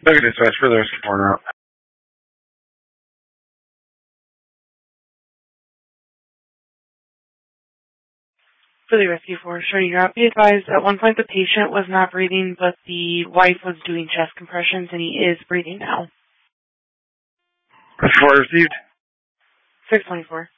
Look at dispatch for the rescue corner out. For the rescue force, sure, you're out. Be advised, at one point the patient was not breathing, but the wife was doing chest compressions, and he is breathing now. Report received. 624.